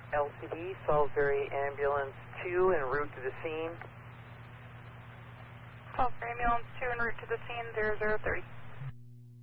LCD, Salisbury Ambulance 2 en route to the scene. Salisbury Ambulance 2 en route to the scene, 0030.